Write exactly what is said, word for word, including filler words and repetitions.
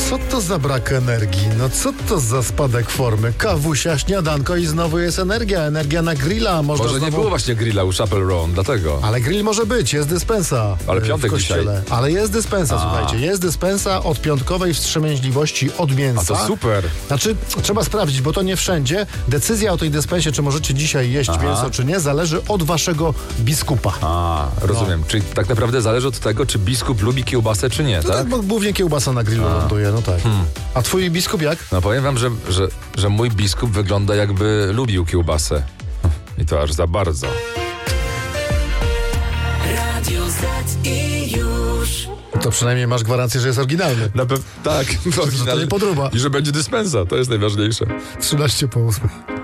Co to za brak energii? No co to za spadek formy? Kawusia, śniadanko i znowu jest energia. Energia na grilla. Można Może znowu... nie było właśnie grilla u Chapel Roan, dlatego. Ale grill może być, jest dyspensa. Ale e, w piątek kościele. dzisiaj. Ale jest dyspensa, A. słuchajcie. Jest dyspensa od piątkowej wstrzemięźliwości od mięsa. A to super. Znaczy, trzeba sprawdzić, bo to nie wszędzie. Decyzja o tej dyspensie, czy możecie dzisiaj jeść Aha. mięso, czy nie, zależy od waszego biskupa. A, rozumiem. Czyli tak naprawdę zależy od tego, czy biskup lubi kiełbasę, czy nie, No tak? tak, bo głównie kiełbasa na grillu ląduje, no tak. Hmm. A twój biskup jak? No powiem wam, że, że, że mój biskup wygląda, jakby lubił kiełbasę. I to aż za bardzo. Radio Z i już. To przynajmniej masz gwarancję, że jest oryginalny. Na pe- tak. To nie podróba. I że będzie dyspensa, to jest najważniejsze. trzynaście po ósmej.